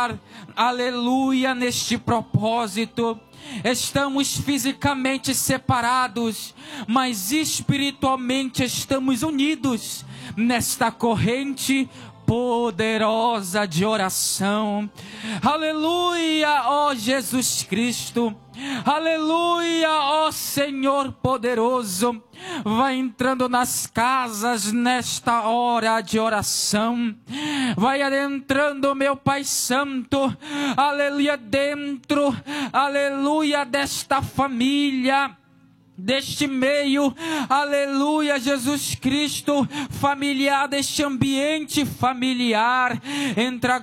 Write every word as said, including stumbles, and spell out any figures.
estar, aleluia, neste propósito. Estamos fisicamente separados, mas espiritualmente estamos unidos nesta corrente poderosa de oração. Aleluia, ó Jesus Cristo. Aleluia, ó Senhor poderoso. Vai entrando nas casas nesta hora de oração. Vai adentrando, meu Pai Santo. Aleluia, dentro, aleluia, desta família, deste meio, aleluia, Jesus Cristo, familiar, deste ambiente familiar. Entra